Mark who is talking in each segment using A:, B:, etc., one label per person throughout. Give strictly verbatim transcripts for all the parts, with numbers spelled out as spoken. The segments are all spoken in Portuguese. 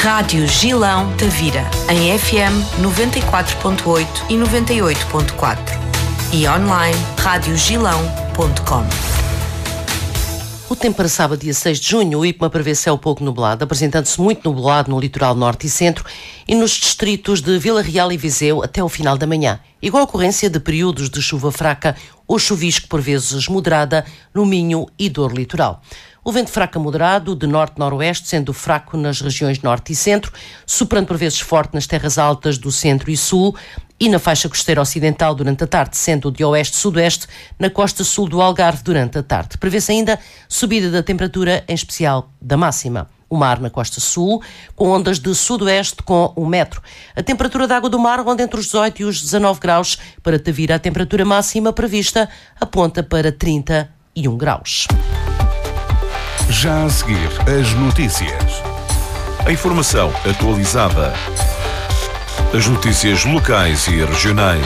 A: Rádio Gilão Tavira, em F M noventa e quatro ponto oito e noventa e oito ponto quatro e online rádio gilão ponto com.
B: O tempo para sábado, dia seis de junho, o IPMA prevê céu pouco nublado, apresentando-se muito nublado no litoral norte e centro e nos distritos de Vila Real e Viseu até o final da manhã. Igual ocorrência de períodos de chuva fraca ou chuvisco, por vezes moderada, no Minho e Dor Litoral. O vento fraco a moderado, de norte-noroeste, sendo fraco nas regiões norte e centro, soprando por vezes forte nas terras altas do centro e sul e na faixa costeira ocidental durante a tarde, sendo de oeste-sudoeste na costa sul do Algarve durante a tarde. Prevê-se ainda subida da temperatura, em especial da máxima. O mar na costa sul, com ondas de sudoeste com um metro. A temperatura da água do mar ronda entre os dezoito e os dezanove graus. Para Tavira, a temperatura máxima prevista aponta para trinta e um graus.
C: Já a seguir, as notícias. A informação atualizada. As notícias locais e regionais.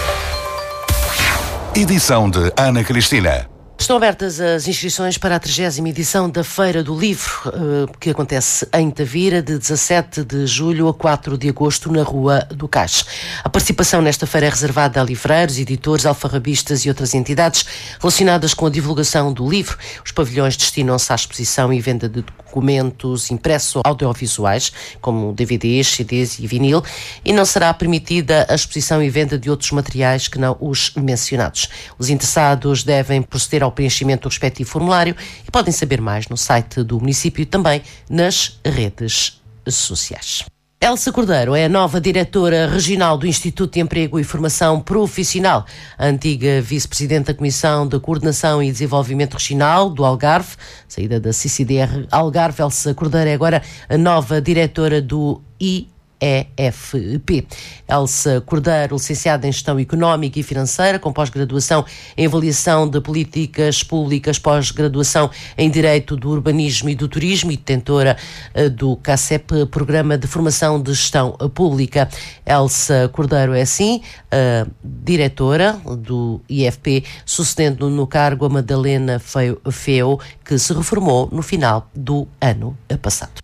C: Edição de Ana Cristina.
B: Estão abertas as inscrições para a trigésima edição da Feira do Livro, que acontece em Tavira, de dezassete de julho a quatro de agosto, na Rua do Cais. A participação nesta feira é reservada a livreiros, editores, alfarrabistas e outras entidades relacionadas com a divulgação do livro. Os pavilhões destinam-se à exposição e venda de documentos impressos ou audiovisuais, como D V Ds, C Ds e vinil, e não será permitida a exposição e venda de outros materiais que não os mencionados. Os interessados devem proceder ao preenchimento do respectivo formulário e podem saber mais no site do município e também nas redes sociais. Elsa Cordeiro é a nova diretora regional do Instituto de Emprego e Formação Profissional. A antiga vice-presidente da Comissão de Coordenação e Desenvolvimento Regional do Algarve, saída da C C D R Algarve, Elsa Cordeiro é agora a nova diretora do I E F P. Elsa Cordeiro, licenciada em Gestão Económica e Financeira, com pós-graduação em Avaliação de Políticas Públicas, pós-graduação em Direito do Urbanismo e do Turismo e detentora do C A C E P, Programa de Formação de Gestão Pública. Elsa Cordeiro é, assim, a diretora do I E F P, sucedendo no cargo a Madalena Feo, que se reformou no final do ano passado.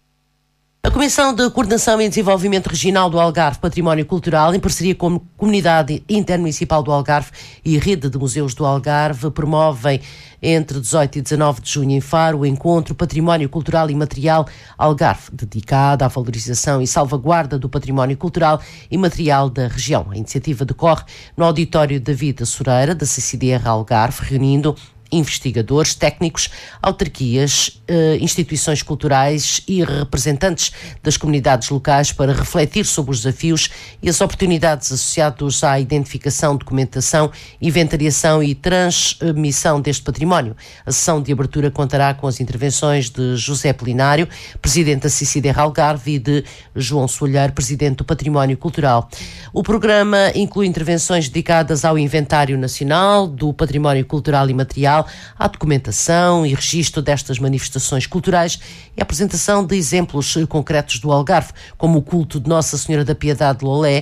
B: A Comissão de Coordenação e Desenvolvimento Regional do Algarve Património Cultural, em parceria com a Comunidade Intermunicipal do Algarve e a Rede de Museus do Algarve, promovem entre dezoito e dezanove de junho em Faro o encontro Património Cultural e Material Algarve, dedicado à valorização e salvaguarda do património cultural e material da região. A iniciativa decorre no auditório David Soreira, da C C D R Algarve, reunindo investigadores, técnicos, autarquias, eh, instituições culturais e representantes das comunidades locais para refletir sobre os desafios e as oportunidades associados à identificação, documentação, inventariação e transmissão deste património. A sessão de abertura contará com as intervenções de José Polinário, presidente da C C D R Algarve, e de João Soalheiro, presidente do Património Cultural. O programa inclui intervenções dedicadas ao Inventário Nacional do Património Cultural e Material, à documentação e registro destas manifestações culturais e a apresentação de exemplos concretos do Algarve, como o culto de Nossa Senhora da Piedade de Lolé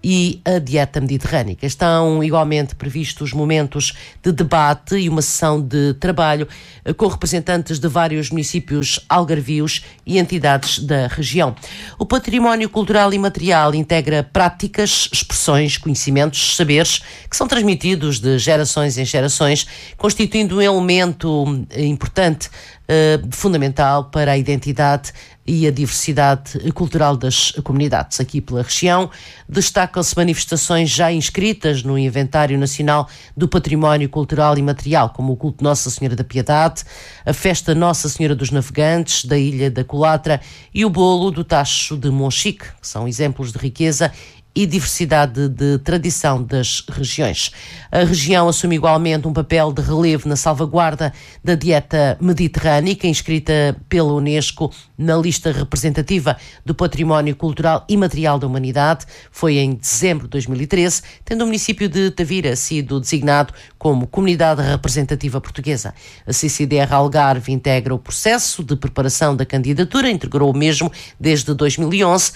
B: e a dieta mediterrânica. Estão igualmente previstos momentos de debate e uma sessão de trabalho com representantes de vários municípios algarvios e entidades da região. O património cultural e material integra práticas, expressões, conhecimentos, saberes que são transmitidos de gerações em gerações, constituindo um elemento importante, Uh, fundamental para a identidade e a diversidade cultural das comunidades. Aqui pela região destacam-se manifestações já inscritas no Inventário Nacional do Património Cultural e Material, como o culto Nossa Senhora da Piedade, a festa Nossa Senhora dos Navegantes da Ilha da Colatra e o bolo do Tacho de Monchique, que são exemplos de riqueza e diversidade de tradição das regiões. A região assume igualmente um papel de relevo na salvaguarda da dieta mediterrânica, inscrita pela Unesco na lista representativa do Património Cultural e Material da Humanidade. Foi em dezembro de dois mil e treze, tendo o município de Tavira sido designado como Comunidade Representativa Portuguesa. A C C D R Algarve integra o processo de preparação da candidatura, integrou o mesmo desde dois mil e onze,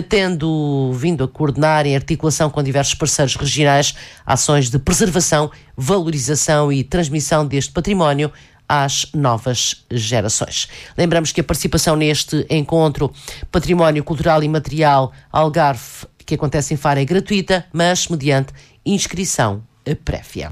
B: tendo vindo a coordenar em articulação com diversos parceiros regionais ações de preservação, valorização e transmissão deste património às novas gerações. Lembramos que a participação neste encontro Património Cultural e Material Algarve, que acontece em Faro, é gratuita, mas mediante inscrição prévia.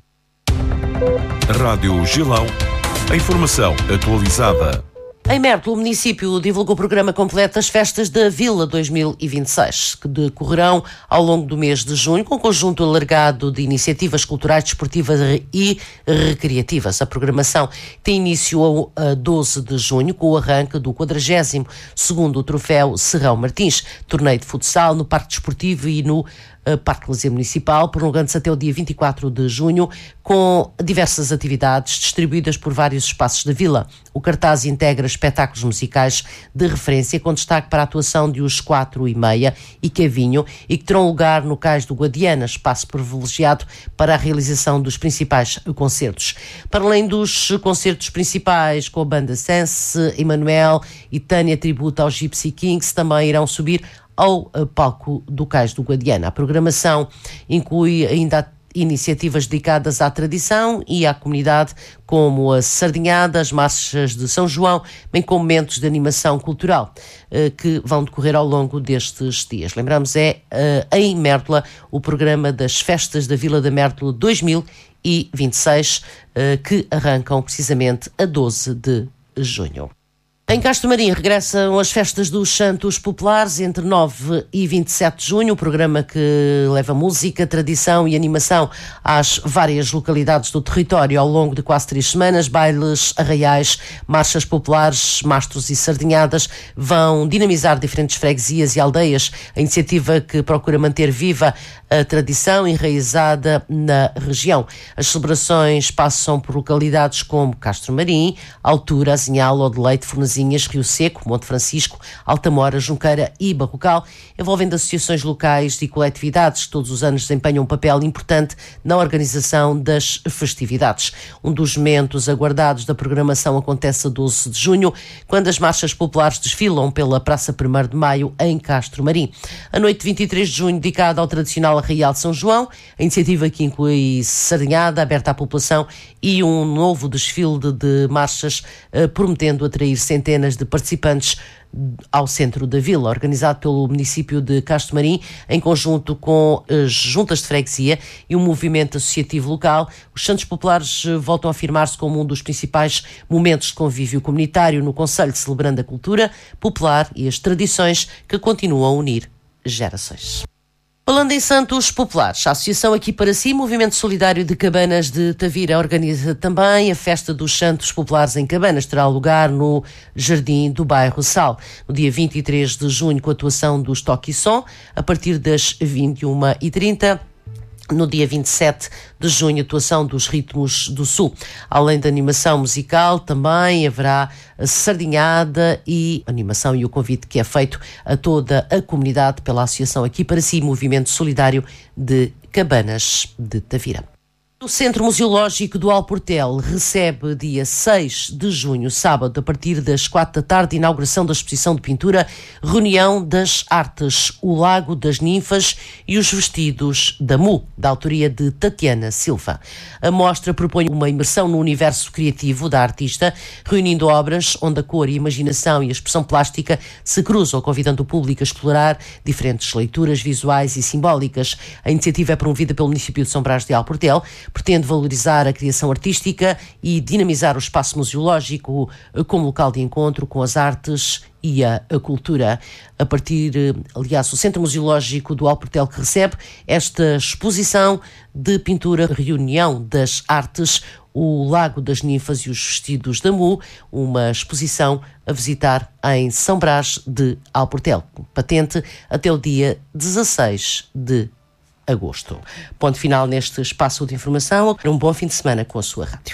C: Rádio Gilão, a informação atualizada.
B: Em Mértola, o município divulgou o programa completo das Festas da Vila dois mil e vinte e seis, que decorrerão ao longo do mês de junho, com um conjunto alargado de iniciativas culturais, desportivas e recreativas. A programação tem início a doze de junho, com o arranque do quadragésimo segundo Troféu Serrão Martins, torneio de futsal no Parque Desportivo e no Parque Lazer Municipal, prolongando-se até o dia vinte e quatro de junho, com diversas atividades distribuídas por vários espaços da vila. O cartaz integra espetáculos musicais de referência, com destaque para a atuação de Os Quatro e Meia e Cavinho, e que terão lugar no Cais do Guadiana, espaço privilegiado para a realização dos principais concertos. Para além dos concertos principais, com a banda Sense, Emanuel e Tânia Tributo aos Gypsy Kings, também irão subir ao palco do Cais do Guadiana. A programação inclui ainda iniciativas dedicadas à tradição e à comunidade, como a sardinhada, as marchas de São João, bem como momentos de animação cultural que vão decorrer ao longo destes dias. Lembramos, é em Mértola o programa das Festas da Vila da Mértola dois mil e vinte e seis, que arrancam precisamente a doze de junho. Em Castro Marim regressam as festas dos Santos Populares entre nove e vinte e sete de junho, o programa que leva música, tradição e animação às várias localidades do território ao longo de quase três semanas. Bailes, arraiais, marchas populares, mastros e sardinhadas vão dinamizar diferentes freguesias e aldeias. A iniciativa que procura manter viva a tradição enraizada na região. As celebrações passam por localidades como Castro Marim, Altura, Azinhal, Odeleite, Fornezinhas, Rio Seco, Monte Francisco, Altamora, Junqueira e Barrocal, envolvendo associações locais e coletividades que todos os anos desempenham um papel importante na organização das festividades. Um dos momentos aguardados da programação acontece a doze de junho, quando as marchas populares desfilam pela Praça primeiro de Maio, em Castro Marim. A noite de vinte e três de junho, dedicada ao tradicional Arraial de São João, a iniciativa que inclui sardinhada aberta à população e um novo desfile de, de marchas, eh, prometendo atrair centenas de participantes ao centro da vila, organizado pelo município de Castro Marim, em conjunto com as juntas de freguesia e um movimento associativo local. Os Santos Populares voltam a afirmar-se como um dos principais momentos de convívio comunitário no concelho, celebrando a cultura popular e as tradições que continuam a unir gerações. Falando em Santos Populares, a Associação Aqui para Si, Movimento Solidário de Cabanas de Tavira, organiza também a Festa dos Santos Populares em Cabanas. Terá lugar no Jardim do Bairro Sal, no dia vinte e três de junho, com a atuação dos Toque e Som, a partir das vinte e uma e trinta. No dia vinte e sete de junho, atuação dos Ritmos do Sul. Além da animação musical, também haverá a sardinhada e animação, e o convite que é feito a toda a comunidade pela Associação Aqui para Si, Movimento Solidário de Cabanas de Tavira. O Centro Museológico do Alportel recebe dia seis de junho, sábado, a partir das quatro da tarde, inauguração da exposição de pintura Reunião das Artes, o Lago das Ninfas e os Vestidos da Mu, da autoria de Tatiana Silva. A mostra propõe uma imersão no universo criativo da artista, reunindo obras onde a cor, a imaginação e a expressão plástica se cruzam, convidando o público a explorar diferentes leituras visuais e simbólicas. A iniciativa é promovida pelo município de São Brás de Alportel, pretende valorizar a criação artística e dinamizar o espaço museológico como local de encontro com as artes e a, a cultura. A partir, aliás, o Centro Museológico do Alportel que recebe esta exposição de pintura Reunião das Artes, o Lago das Ninfas e os Vestidos da Mu, uma exposição a visitar em São Brás de Alportel, patente até o dia dezasseis de agosto. Ponto final neste espaço de informação. Um bom fim de semana com a sua rádio.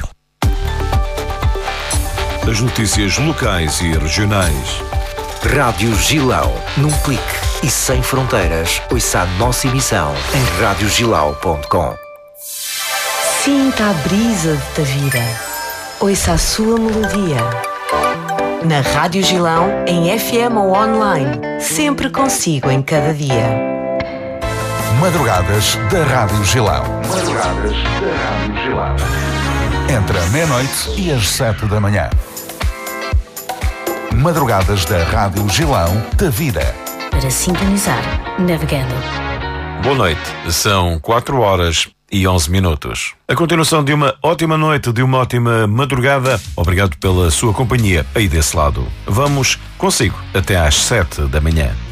C: As notícias locais e regionais.
D: Rádio Gilão, num clique e sem fronteiras. Ouça a nossa emissão em rádio gilau ponto com.
A: Sinta a brisa de Tavira. Ouça a sua melodia. Na Rádio Gilão, em F M ou online. Sempre consigo em cada dia.
C: Madrugadas da Rádio Gilão. Madrugadas da Rádio Gilão.
E: entre a meia-noite e as sete da manhã. Madrugadas da Rádio Gilão, Tavira.
F: Para sintonizar, navegando.
C: Boa noite, são quatro horas e onze minutos. A continuação de uma ótima noite, de uma ótima madrugada. Obrigado pela sua companhia aí desse lado. Vamos consigo até às sete da manhã.